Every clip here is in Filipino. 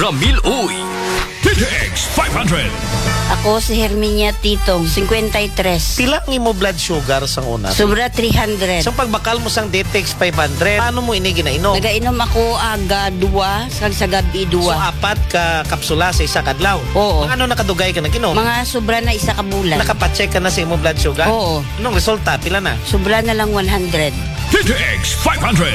Ramil Uy. TTX 500. Ako si Herminia Titong, 53. Pila ang imo blood sugar sang una? Sobra 300. Sang pagbakal mo sang DTX 500, paano mo ini ginainom? Nagainom ako aga 2, sa gabi 2. So, 4 ka kapsula sa isa kadlaw? Oo. Ano nakadugay ka naginom? Mga sobra na isa ka bulan. Nakapacheck ka na sa imo blood sugar? Oo. Anong resulta? Pila na? Sobra na lang 100. TTX 500.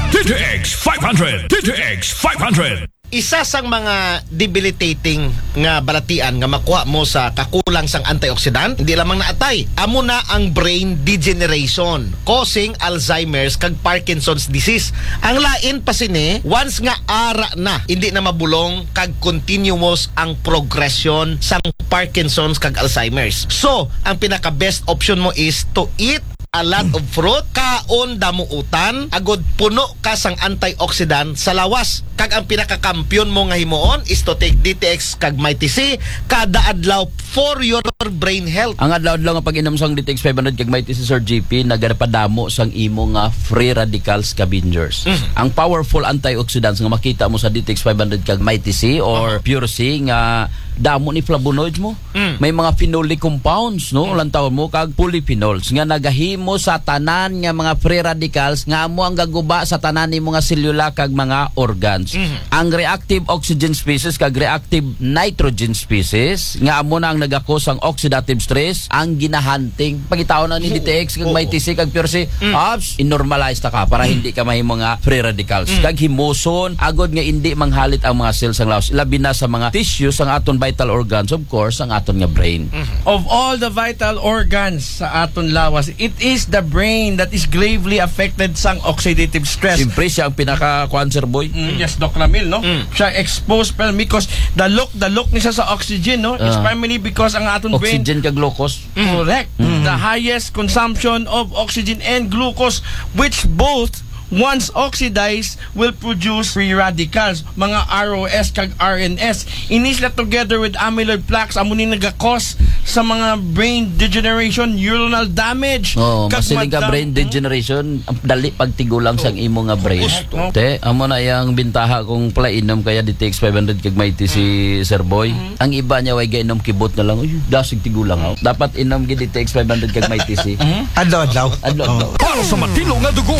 TTX 500. TTX 500. Isa sang mga debilitating nga balatian nga makuha mo sa kakulang sang antioxidant, hindi lamang naatay. Amo na ang brain degeneration, causing Alzheimer's kag Parkinson's disease. Ang lain pa sini, once nga ara na, hindi na mabulong kag continuous ang progression sang Parkinson's kag Alzheimer's. So, ang pinaka-best option mo is to eat a lot of fruit, kaon damuutan, agod puno ka sang antioxidant sa lawas. Kag ang pinakakampiyon mo nga himuon is to take DTX kag Mighty C kada adlaw for your brain health. Ang adlaw-adlaw nga pag-inom sang DTX 500 kag Mighty C Sir GP nagpadamo sang imo nga free radical scavengers. Ang powerful antioxidants nga makita mo sa DTX 500 kag Mighty C or Pure C nga damo ni flavonoids mo. May mga phenolic compounds, no? Ulang tawon mo kag polyphenols nga nagahimo sa tanan nga mga free radicals nga amo ang gaguba sa tanan ni mga selula kag mga organs. Ang reactive oxygen species kag reactive nitrogen species nga amo na ang nagakos ang oxidative stress ang ginahunting. Pagitaon na ni DTX kag Mighty C kag Pure C, in-normalize ta ka para hindi ka mahimo nga free radicals. Kag himoson agod nga hindi manghalit ang mga cells ang lawas. Labi na sa mga tissues ang aton vital organs, of course, ang aton nga brain. Of all the vital organs sa aton lawas, it is the brain that is gravely affected sang oxidative stress. Siyempre siya ang pinaka-cancer boy. Yes, Doc Ramil, no? Siya exposed because the look niya sa oxygen, no? It's primarily because ang aton brain Oxygen kag glucose. correct. The highest consumption of oxygen and glucose, which both once oxidized will produce free radicals, mga ROS kag RNS. Inisla together with amyloid plaques amo ni nagakos sa mga brain degeneration, neuronal damage. Kag Masiling ka brain degeneration, ang dali pagtigulang sang imo nga brain. Te, amo na yang bintaha kung plainom kaya DTX 500 kag Mighty si Sir Boy. Ang iba niya way gainom kibot na lang. Uy, dasig tigulang ako. Dapat inom gid DTX 500 kag Mighty C. Adlaw-adlaw. Adlaw. Para sa matino nga dugo,